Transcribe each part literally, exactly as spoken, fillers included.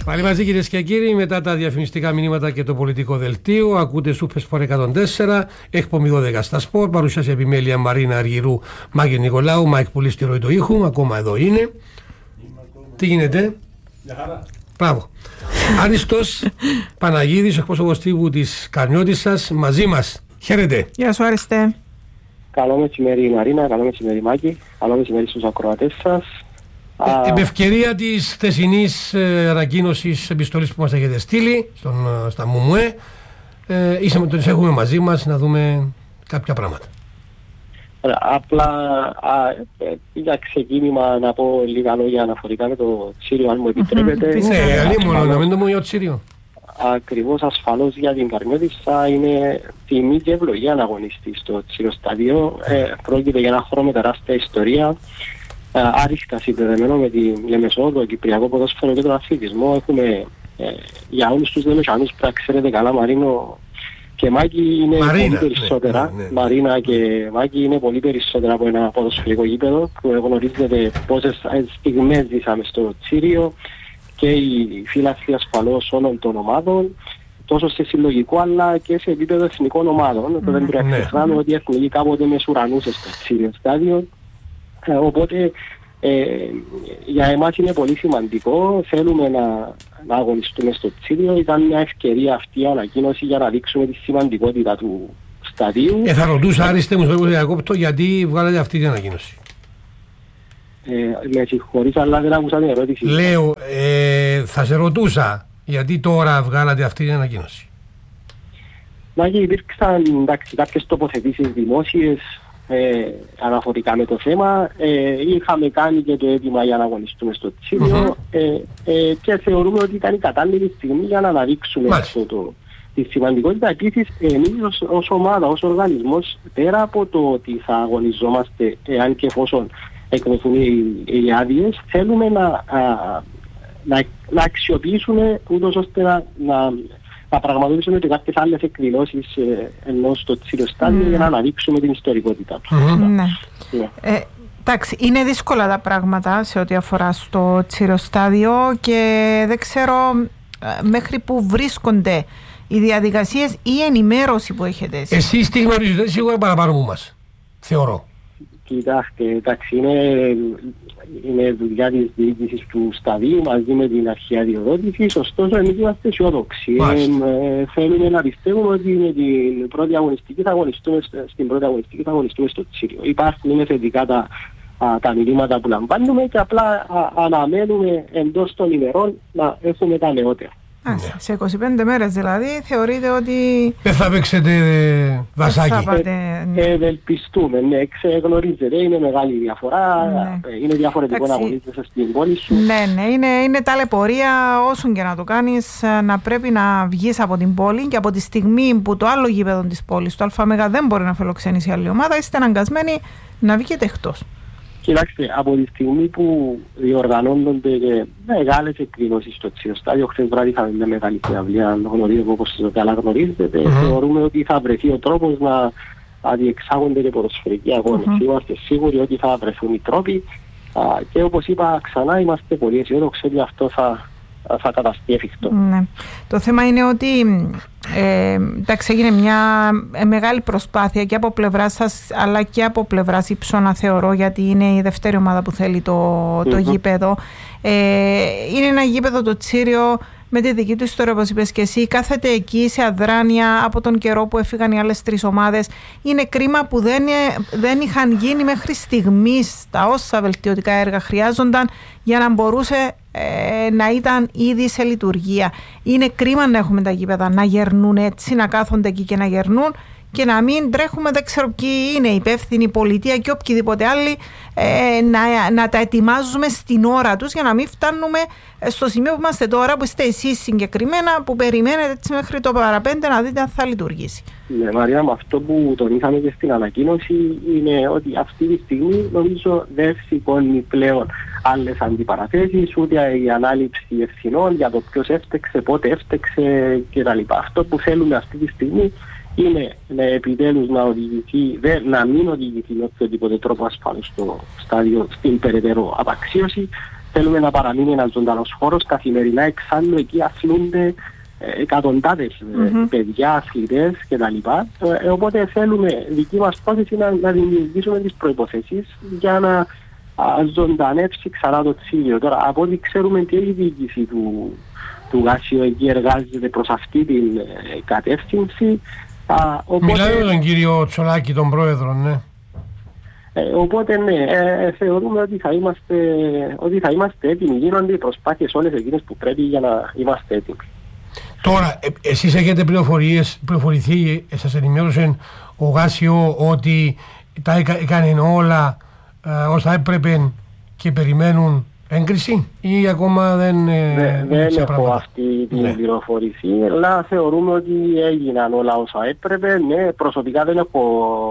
Πάλι μαζί κυρίες και κύριοι, μετά τα διαφημιστικά μηνύματα και το πολιτικό δελτίο, ακούτε Super Sport εκατόν τέσσερα, εκπομπή δώδεκα στα Sport, παρουσιάσει επιμέλεια Μαρίνα Αργυρού, Μάκη Νικολάου, Μάικ Πουλής στη ροή του ήχου, ακόμα εδώ είναι. Τι γίνεται? Για χαρά. Μπράβο. Άριστος Παναγίδης, εκπρόσωπος τύπου της Καρνιώτισσας, μαζί μας. Χαίρετε. Γεια σου, Άριστε. Καλό μεσημέρι Μαρίνα, καλό μεσημέρι Μάκη, καλό μεσημέρι στους ακροατές σας. Ε, επ' ευκαιρία της χθεσινής ε, ανακοίνωσης επιστολής που μας έχετε στείλει στον, στα ΜΟΜΟΕ, ε, είσαμε, το έχουμε μαζί μας να δούμε κάποια πράγματα. Απλά α, ε, για ξεκίνημα να πω λίγα λόγια αναφορικά με το Τσίριο, αν μου επιτρέπετε. Mm-hmm. Ναι, αλλήμον, να μην το πω για το Τσίριο. Ακριβώς, ασφαλώς για την Καρνιώτισσα είναι τιμή και ευλογία να αγωνιστεί στο Τσίριο στάδιο. Ε, πρόκειται για ένα χρόνο με τεράστια ιστορία. Ε, άριστα συνδεδεμένο με τη Λεμεσό, το Κυπριακό ποδόσφαιρο και τον αθλητισμό. Έχουμε ε, για όλους τους Λεμεσανούς που ξέρετε καλά, Μαρίνο και Μάκη, είναι Μαρίνα, πολύ περισσότερα. Ναι, ναι. Μαρίνα και Μάκη είναι πολύ περισσότερα από ένα ποδοσφαιρικό γήπεδο που γνωρίζετε πόσες στιγμές ζήσαμε στο Τσίριο και οι φίλαθλοι ασφαλώς όλων των ομάδων, τόσο σε συλλογικό αλλά και σε επίπεδο εθνικών ομάδων. Mm, δεν πρέπει να ξεχνάμε ότι η εθνική κάποτε μεσουρανούσε στο Τσίριο στάδιο. Ε, οπότε ε, για εμάς είναι πολύ σημαντικό. Θέλουμε να, να αγωνιστούμε στο Τσίριο. Ήταν μια ευκαιρία αυτή η ανακοίνωση για να δείξουμε τη σημαντικότητα του σταδίου. Ε, θα ρωτούσα, Άριστε μου, στο διακόπτω, γιατί βγάλατε αυτή την ανακοίνωση. Ε, με συγχωρείς, αλλά δεν άκουσα την ερώτηση. Λέω, ε, θα σε ρωτούσα, γιατί τώρα βγάλατε αυτή την ανακοίνωση. Μάκη, υπήρξαν εντάξει, κάποιες τοποθετήσεις δημόσιες ε, αναφορικά με το θέμα. Ε, είχαμε κάνει και το αίτημα για να αγωνιστούμε στο Τσίριο mm-hmm. ε, ε, και θεωρούμε ότι ήταν η κατάλληλη στιγμή για να αναδείξουμε αυτό το, τη σημαντικότητα. Επίσης, εμείς ως, ως ομάδα, ως οργανισμός, πέρα από το ότι θα αγωνιζόμαστε εάν και εφόσον εκδοθούν οι, οι άδειες, θέλουμε να, α, να, να αξιοποιήσουμε ούτως ώστε να, να, να πραγματοποιήσουμε και κάποιες άλλες εκδηλώσεις ε, ενώ στο Τσίριο στάδιο mm. για να αναδείξουμε την ιστορικότητά του. Mm-hmm. Ναι. Yeah. Ε, εντάξει, είναι δύσκολα τα πράγματα σε ό,τι αφορά στο Τσίριο στάδιο και δεν ξέρω ε, μέχρι που βρίσκονται οι διαδικασίες ή η ενημέρωση που έχετε εσείς. Εσείς τι γνωρίζετε σίγουρα παραπάνω από μας, θεωρώ. Κοιτάξτε, εντάξει, είναι, είναι δουλειά της διοίκησης του σταδίου μαζί με την αρχαία διοδότηση, ωστόσο εμείς είμαστε αισιόδοξοι. Ε, ε, θέλουμε να πιστεύουμε ότι με την πρώτη αγωνιστική θα αγωνιστούμε, στην πρώτη αγωνιστική θα αγωνιστούμε στο Τσίριο. Υπάρχουν, είναι θετικά τα, α, τα μηνύματα που λαμβάνουμε και απλά α, αναμένουμε εντός των ημερών να έχουμε τα νεότερα. Α, ναι. Σε είκοσι πέντε μέρες δηλαδή θεωρείτε ότι δεν θα παίξετε βασάκι. Ε, ε, ευελπιστούμε, ναι, ξεγνωρίζετε, είναι μεγάλη διαφορά, ναι. Είναι διαφορετικό να αγωνίζεσαι στην πόλη σου. Ναι, ναι, είναι, είναι ταλαιπωρία όσον και να το κάνεις, να πρέπει να βγεις από την πόλη και από τη στιγμή που το άλλο γήπεδο της πόλης, το ΑΜΕΓΑ δεν μπορεί να φιλοξενήσει άλλη ομάδα, είστε αναγκασμένοι να βγείτε εκτός. Κοιτάξτε, από τη στιγμή που διοργανώνονται και μεγάλες εκδηλώσεις στο Τσίριο στάδιο, χθες βράδυ είχαμε μια μεγάλη συναυλία, γνωρίζετε όπως καλά γνωρίζετε, mm-hmm. θεωρούμε ότι θα βρεθεί ο τρόπος να, να διεξάγονται και ποδοσφαιρικοί αγώνες. Mm-hmm. Είμαστε σίγουροι ότι θα βρεθούν οι τρόποι α, και όπως είπα ξανά είμαστε πολύ αισιόδοξοι ότι αυτό θα, θα καταστεί εφικτό. Ναι. Το θέμα είναι ότι ε, εντάξει, έγινε μια μεγάλη προσπάθεια και από πλευρά σας αλλά και από πλευρά Υψώνα, θεωρώ, γιατί είναι η δεύτερη ομάδα που θέλει το, το mm-hmm. γήπεδο. Ε, είναι ένα γήπεδο το Τσίριο με τη δική του ιστορία, όπως είπες και εσύ, κάθεται εκεί σε αδράνεια από τον καιρό που έφυγαν οι άλλες τρεις ομάδες. Είναι κρίμα που δεν, δεν είχαν γίνει μέχρι στιγμής τα όσα βελτιωτικά έργα χρειάζονταν για να μπορούσε ε, να ήταν ήδη σε λειτουργία. Είναι κρίμα να έχουμε τα γήπεδα να γερνούν έτσι, να κάθονται εκεί και να γερνούν και να μην τρέχουμε, δεν ξέρω ποιοι είναι υπεύθυνοι, η πολιτεία και οποιοδήποτε άλλοι, ε, να, να τα ετοιμάζουμε στην ώρα τους για να μην φτάνουμε στο σημείο που είμαστε τώρα, που είστε εσείς συγκεκριμένα, που περιμένετε έτσι μέχρι το παραπέντε να δείτε αν θα λειτουργήσει. Ναι, Μαρία, με αυτό που τονίσαμε και στην ανακοίνωση είναι ότι αυτή τη στιγμή νομίζω δεν σηκώνει πλέον άλλες αντιπαραθέσεις, ούτε η ανάληψη ευθυνών για το ποιος έφτεξε, πότε έφτεξε κτλ. Αυτό που θέλουμε αυτή τη στιγμή είναι ναι, επιτέλους να οδηγηθεί, δε, να μην οδηγηθεί με οποιοδήποτε τρόπο ασφάλως στο στάδιο στην περαιτέρω απαξίωση θέλουμε να παραμείνει ένας ζωντανός χώρος. Καθημερινά εξάλλου εκεί αθλούνται εκατοντάδες mm-hmm. παιδιά, αθλητές κτλ. Ε, οπότε θέλουμε, δική μας πρόθεση να, να δημιουργήσουμε τις προϋποθέσεις για να α, ζωντανεύσει ξανά το Τσίλιο. Τώρα, από ό,τι ξέρουμε και η διοίκηση του, του Γάσιο εκεί εργάζεται προς αυτή την ε, κατεύθυνση. Α, οπότε, μιλάμε με τον κύριο Τσολάκη, τον πρόεδρο, ναι. Ε, οπότε ναι, ε, θεωρούμε ότι θα, είμαστε, ότι θα είμαστε έτοιμοι. Γίνονται οι προσπάθειες όλες εκείνες που πρέπει για να είμαστε έτοιμοι. Τώρα, ε, εσείς έχετε πληροφορίες, πληροφορηθεί, σας ενημέρωσε ο Γάσιο ότι τα έκανε όλα ε, όσα έπρεπε και περιμένουν έγκριση ή ακόμα δεν... Ε, δεν δεν έχω πράγματα. Αυτή την ναι. πληροφορήση, αλλά θεωρούμε ότι έγιναν όλα όσα έπρεπε. Ναι, προσωπικά δεν έχω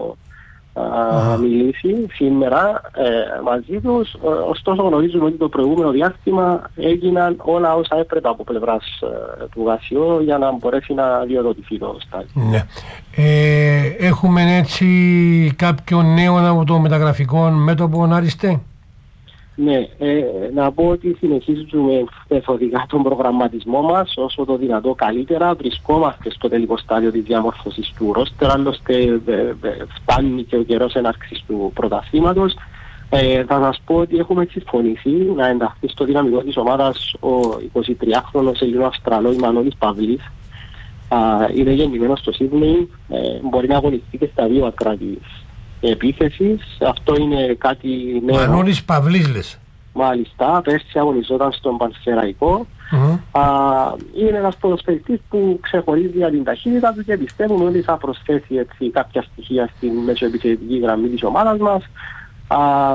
α, μιλήσει σήμερα ε, μαζί τους, ωστόσο γνωρίζουμε ότι το προηγούμενο διάστημα έγιναν όλα όσα έπρεπε από πλευράς ε, του Γασιό για να μπορέσει να διοδοτηθεί το στάδιο. Ναι. Ε, έχουμε έτσι κάποιο νέο από το μεταγραφικό μέτωπο να αριστεί. Ναι, ε, να πω ότι συνεχίζουμε μεθοδικά τον προγραμματισμό μας όσο το δυνατό καλύτερα. Βρισκόμαστε στο τελικό στάδιο της διαμόρφωσης του ρόστερ, άλλωστε ε, ε, φτάνει και ο καιρός έναρξης του πρωταθλήματος. Ε, θα σας πω ότι έχουμε συμφωνήσει να ενταχθεί στο δυναμικό της ομάδας ο εικοσιτριάχρονος Ελληνο-Αυστραλός Μανώλης Παυλής. Α, είναι γεννημένος στο Σίδνεϊ, ε, μπορεί να αγωνιστεί και στα δύο άκρα της επίθεσης. Αυτό είναι κάτι νέο. Μανώλης Παυλής λες. Μάλιστα, πέρσι αγωνιζόταν στον Πανσεραϊκό. Mm-hmm. Α, είναι ένας ποδοσφαιριστής που ξεχωρίζει για την ταχύτητα του και πιστεύουμε ότι θα προσθέσει έτσι, κάποια στοιχεία στην μεσοεπιθετική γραμμή της ομάδας μας. Α, α,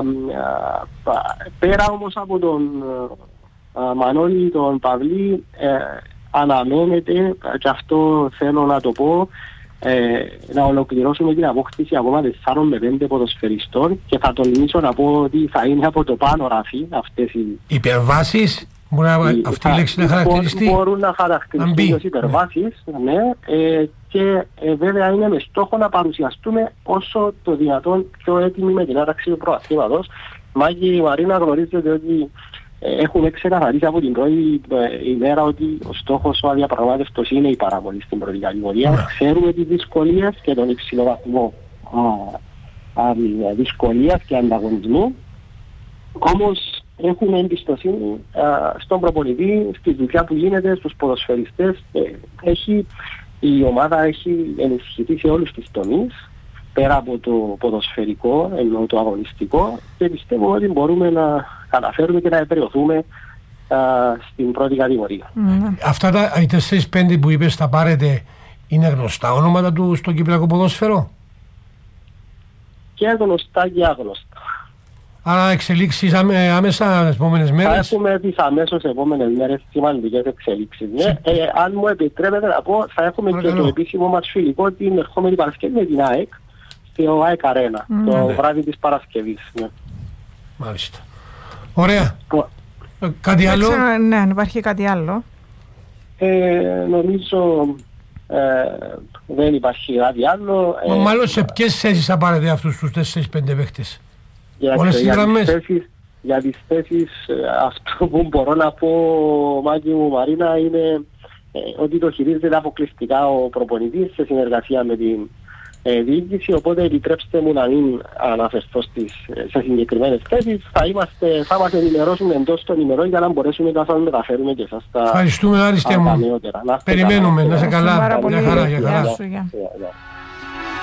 πέρα όμως από τον α, Μανώλη τον Παυλή ε, αναμένεται, και αυτό θέλω να το πω, Ε, να ολοκληρώσουμε την απόκτηση ακόμα τεσσάρων με πέντε ποδοσφαιριστών και θα τολμήσω να πω ότι θα είναι από το πάνω ράφι αυτές οι υπερβάσεις. Μπορεί να, η, αυτή η λέξη να χαρακτηριστεί. Μπορούν να χαρακτηριστούν ως υπερβάσεις, ναι, ε, και ε, βέβαια είναι με στόχο να παρουσιαστούμε όσο το δυνατόν πιο έτοιμοι με την άταξη του προαθλήματος. Μάγη Μαρίνα, γνωρίζετε ότι έχουμε ξεκαθαρίσει από την πρώτη ημέρα ότι ο στόχος ο αδιαπραγμάτευτος είναι η παραμονή στην πρώτη κατηγορία. Yeah. Ξέρουμε τις δυσκολίες και τον υψηλό βαθμό δυσκολίας και ανταγωνισμού. Όμως έχουμε εμπιστοσύνη α, στον προπονητή, στη δουλειά που γίνεται, στους ποδοσφαιριστές. Ε, έχει, η ομάδα έχει ενισχυθεί σε όλους τους τομείς, πέρα από το ποδοσφαιρικό, ενώ το αγωνιστικό, και πιστεύω ότι μπορούμε να καταφέρουμε και να επηρεωθούμε α, στην πρώτη κατηγορία. Mm. Αυτά τα οι τέσσερις πέντε που είπες θα πάρετε, είναι γνωστά ονόματα του στο κυπριακό ποδόσφαιρο? Και γνωστά και άγνωστα. Άρα εξελίξεις άμε, άμεσα τις επόμενες μέρες? Θα έχουμε τις αμέσως επόμενες μέρες σημαντικές εξελίξεις. Ναι. Ε, αν μου επιτρέπετε να πω, θα έχουμε Παρακαλώ. και το επίσημο μας φιλικό την ερχόμενη Παρασκευή με την ΑΕΚ στο ΑΕΚ Αρένα, mm. το ναι. βράδυ της Παρασκευής. Ναι. Μάλιστα. Ωραία. Ο... Κάτι άλλο? Ξέρω, ναι, αν υπάρχει κάτι άλλο. Ε, νομίζω ε, δεν υπάρχει κάτι άλλο. Μα, ε, μάλλον σε ποιες θέσεις θα πάρετε αυτούς τους τέσσερις πέντε παίχτες? Για, όλες τις γραμμές? Για τις θέσεις, για τις θέσεις αυτό που μπορώ να πω, Μάκη μου Μαρίνα, είναι ε, ότι το χειρίζεται αποκλειστικά ο προπονητής σε συνεργασία με την ε, διοίκηση, οπότε επιτρέψτε μου να μην αναφερθώ στις, σε συγκεκριμένες θέσεις. Θα, είμαστε, θα μας ενημερώσουν εντός των ημερών για να μπορέσουμε να σας μεταφέρουμε και εσάς τα... Ευχαριστούμε, Άριστε μου. Περιμένουμε, να σε καλά. Γεια σου.